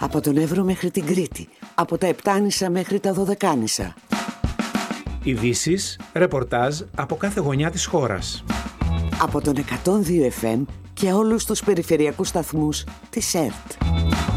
Από τον Εύρο μέχρι την Κρήτη, από τα Επτάνησα μέχρι τα Δωδεκάνησα. Ειδήσεις, ρεπορτάζ από κάθε γωνιά της χώρας. Από τον 102 FM και όλους τους περιφερειακούς σταθμούς της ΕΡΤ.